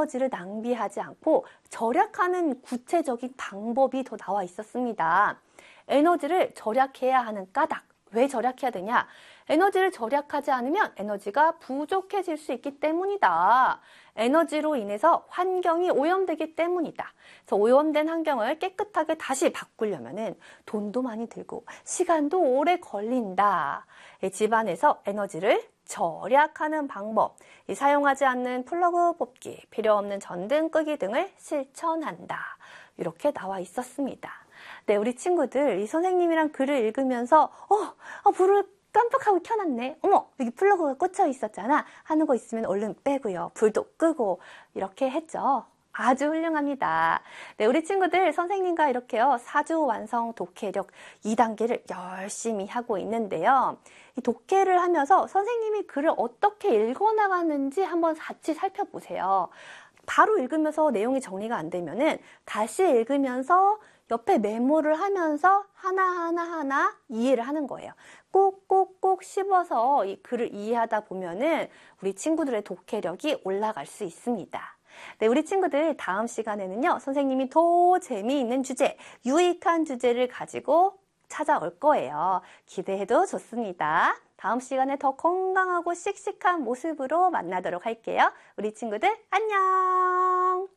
에너지를 낭비하지 않고 절약하는 구체적인 방법이 더 나와 있었습니다. 에너지를 절약해야 하는 까닭. 왜 절약해야 되냐? 에너지를 절약하지 않으면 에너지가 부족해질 수 있기 때문이다. 에너지로 인해서 환경이 오염되기 때문이다. 그래서 오염된 환경을 깨끗하게 다시 바꾸려면은 돈도 많이 들고 시간도 오래 걸린다. 집안에서 에너지를 절약하는 방법, 사용하지 않는 플러그 뽑기, 필요 없는 전등 끄기 등을 실천한다. 이렇게 나와 있었습니다. 네, 우리 친구들 이 선생님이랑 글을 읽으면서 불을 깜빡하고 켜놨네. 어머, 여기 플러그가 꽂혀 있었잖아. 하는 거 있으면 얼른 빼고요. 불도 끄고 이렇게 했죠. 아주 훌륭합니다. 네, 우리 친구들 선생님과 이렇게요. 사주 완성 독해력 2단계를 열심히 하고 있는데요. 이 독해를 하면서 선생님이 글을 어떻게 읽어나가는지 한번 같이 살펴보세요. 바로 읽으면서 내용이 정리가 안 되면은 다시 읽으면서 옆에 메모를 하면서 하나하나 이해를 하는 거예요. 꼭꼭꼭 씹어서 이 글을 이해하다 보면은 우리 친구들의 독해력이 올라갈 수 있습니다. 네, 우리 친구들 다음 시간에는요, 선생님이 더 재미있는 주제, 유익한 주제를 가지고 찾아올 거예요. 기대해도 좋습니다. 다음 시간에 더 건강하고 씩씩한 모습으로 만나도록 할게요. 우리 친구들 안녕!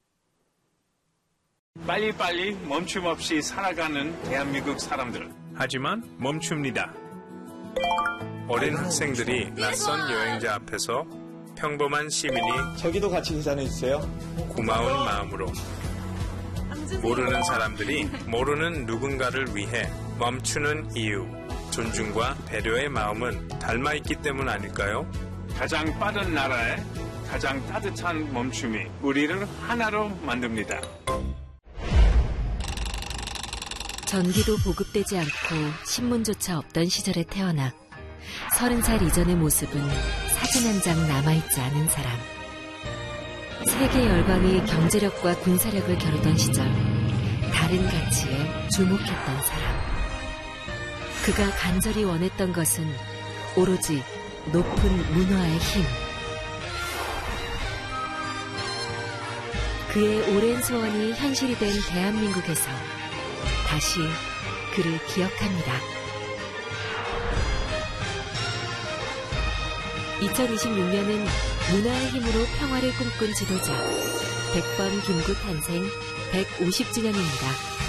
빨리빨리 멈춤 없이 살아가는 대한민국 사람들. 하지만 멈춥니다. 어린 학생들이 낯선 여행자 앞에서 평범한 시민이 저기도 같이 계산해주세요. 고마운 마음으로 모르는 사람들이 모르는 누군가를 위해 멈추는 이유, 존중과 배려의 마음은 닮아있기 때문 아닐까요? 가장 빠른 나라에 가장 따뜻한 멈춤이 우리를 하나로 만듭니다. 전기도 보급되지 않고 신문조차 없던 시절에 태어나 30살 이전의 모습은 사진 한 장 남아있지 않은 사람. 세계 열강이 경제력과 군사력을 겨루던 시절 다른 가치에 주목했던 사람. 그가 간절히 원했던 것은 오로지 높은 문화의 힘. 그의 오랜 소원이 현실이 된 대한민국에서 다시 그를 기억합니다. 2026년은 문화의 힘으로 평화를 꿈꾼 지도자 백범 김구 탄생 150주년입니다.